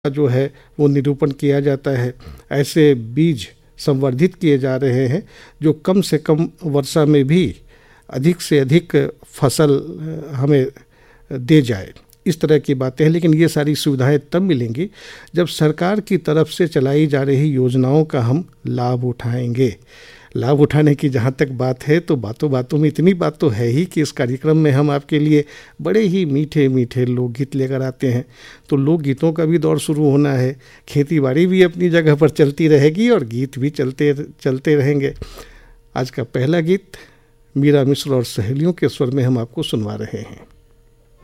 का जो है वो निरूपण किया जाता है। ऐसे बीज संवर्धित किए जा रहे हैं जो कम से कम वर्षा में भी अधिक से अधिक फसल हमें दे जाए, इस तरह की बातें हैं। लेकिन ये सारी सुविधाएं तब मिलेंगी जब सरकार की तरफ से चलाई जा रही योजनाओं का हम लाभ उठाएंगे। लाभ उठाने की जहाँ तक बात है तो बातों बातों में इतनी बात तो है ही कि इस कार्यक्रम में हम आपके लिए बड़े ही मीठे मीठे लोकगीत लेकर आते हैं। तो लोकगीतों का भी दौर शुरू होना है, खेती बाड़ी भी अपनी जगह पर चलती रहेगी और गीत भी चलते रहेंगे। आज का पहला गीत मीरा मिश्र और सहेलियों के स्वर में हम आपको सुनवा रहे हैं।